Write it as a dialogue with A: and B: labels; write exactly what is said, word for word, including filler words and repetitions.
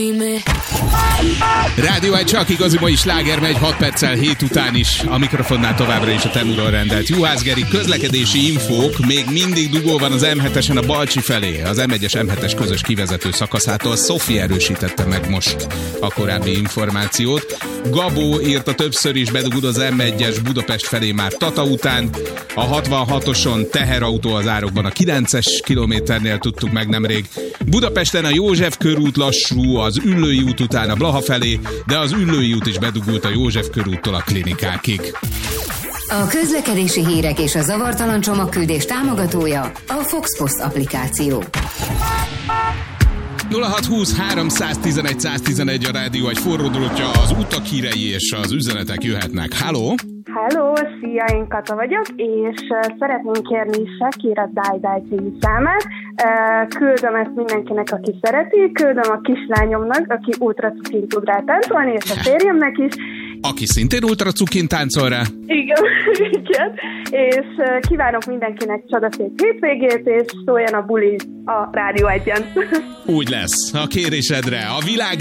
A: Rádió egy csak igazi mai sláger megy hat perccel hét után is. A mikrofonnál továbbra is a Tenuról rendelt Juhász Geri. Közlekedési infók, még mindig dugó van az em hetesen a Balcsi felé. Az em egyes em hetes közös kivezető szakaszától. Szofi erősítette meg most a korábbi információt. Gabó írta többször is, bedugod az em egyes Budapest felé már Tata után. A hatvanhatoson teherautó az árokban a kilences kilométernél tudtuk meg nemrég. Budapesten a József körút lassú, az Üllői út után a Blaha felé, de az Üllői út is bedugult a József körúttól a klinikákig.
B: A közlekedési hírek és a zavartalan csomagküldés támogatója a Foxpost applikáció.
A: nulla hat húsz háromszáztizenegy száztizenegy a rádió, egy forró drótja, az utak hírei és az üzenetek jöhetnek. Halló!
C: Hello, szia, én Kata vagyok, és uh, szeretném kérni Shakira Die Die című számát. Uh, küldöm ezt mindenkinek, aki szereti, küldöm a kislányomnak, aki ultra cukin tud rá táncolni, és a férjemnek is.
A: Aki szintén ultra cukin táncol rá.
C: Igen, igen. És uh, kívánok mindenkinek csodaszép hétvégét, és szóljon a buli a Rádió egyen.
A: Úgy lesz, a kérésedre. A világ